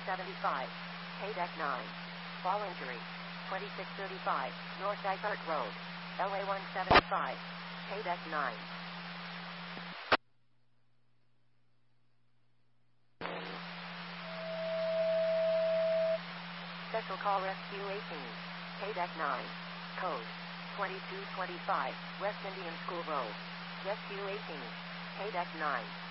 175, Paydeck 9. Fall injury, 2635, North Dysart Road, LA 175, Paydeck 9. Special Call Rescue 18, Paydeck 9. Code 2225, West Indian School Road. Rescue 18, Paydeck 9.